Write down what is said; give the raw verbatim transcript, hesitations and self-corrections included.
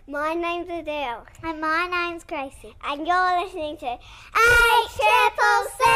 My name's Adele. And my name's Gracie. And you're listening to A Triple C!